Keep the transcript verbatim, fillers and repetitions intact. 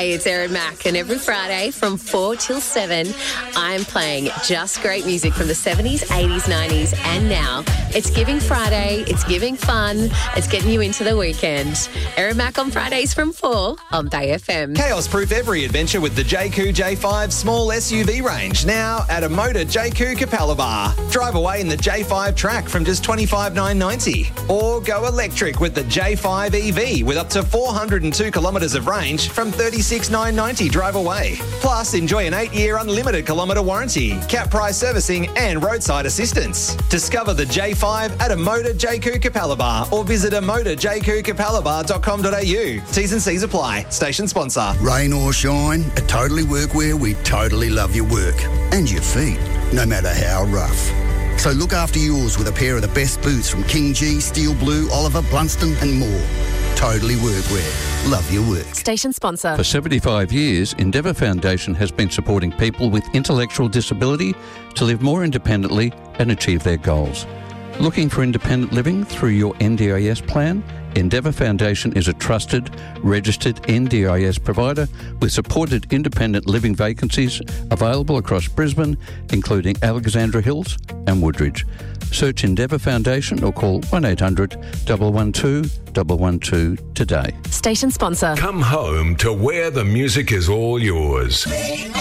Hey, it's Erin Mack, and every Friday from four till seven, I'm playing just great music from the seventies, eighties, nineties, and now. It's Giving Friday, it's giving fun, it's getting you into the weekend. Erin Mack on Fridays from four on Bay F M. Chaos-proof every adventure with the J Q J five small S U V range, now at a Motor J Q Capalaba. Drive away in the J five Track from just twenty-five thousand nine hundred ninety dollars. Or go electric with the J five E V with up to four hundred two kilometres of range from thirty-six thousand nine hundred ninety dollars drive away. Plus, enjoy an eight-year unlimited kilometre warranty, cap price servicing and roadside assistance. Discover the J five at a Motor J Q Capalaba or visit a motor j q capalaba dot com dot a u. T's and C's apply. Station sponsor. Rain or shine, at Totally Workwear, we totally love your work and your feet, no matter how rough. So look after yours with a pair of the best boots from King G, Steel Blue, Oliver, Blunston and more. Totally Workwear. Love your work. Station sponsor. For seventy-five years, Endeavour Foundation has been supporting people with intellectual disability to live more independently and achieve their goals. Looking for independent living through your N D I S plan? Endeavour Foundation is a trusted, registered N D I S provider with supported independent living vacancies available across Brisbane, including Alexandra Hills and Woodridge. Search Endeavour Foundation or call one eight hundred, one one two, one one two today. Station sponsor. Come home to where the music is all yours.